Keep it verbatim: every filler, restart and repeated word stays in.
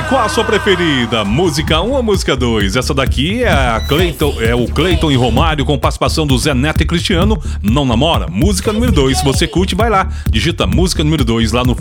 qual a sua preferida? Música um ou música dois? Essa daqui é, a Cleiton, é o Cleiton e Romário com participação do Zé Neto e Cristiano. Não namora? Música número dois. Se você curte, vai lá. Digita música número dois lá no